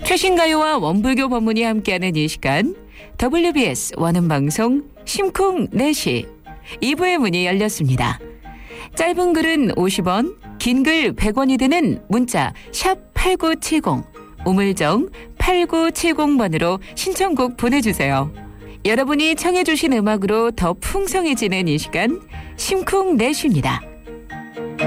최신 가요와 원불교 법문이 함께하는 이 시간, WBS 원음방송 심쿵4시 2부의 문이 열렸습니다. 짧은 글은 50원, 긴 글 100원이 드는 문자 샵 8970, 우물정 8970번으로 신청곡 보내주세요. 여러분이 청해 주신 음악으로 더 풍성해지는 이 시간, 심쿵4시입니다.